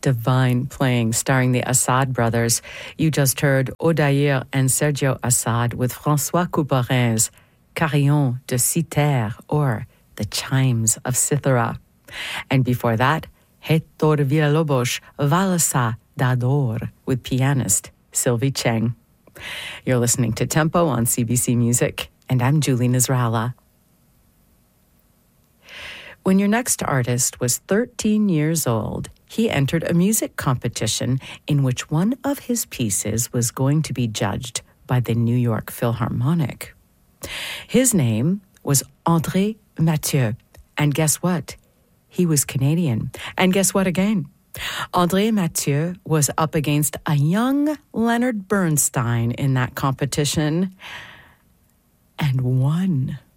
Divine playing starring the Assad brothers. You just heard Odair and Sergio Assad with François Couperin's Carillon de Citer, or The Chimes of Cythera. And before that, Héctor Villalobos Valsa d'Ador with pianist Sylvie Cheng. You're listening to Tempo on CBC Music, and I'm Julie Nasrallah. When your next artist was 13 years old, he entered a music competition in which one of his pieces was going to be judged by the New York Philharmonic. His name was André Mathieu, and guess what? He was Canadian. And guess what again? André Mathieu was up against a young Leonard Bernstein in that competition and won.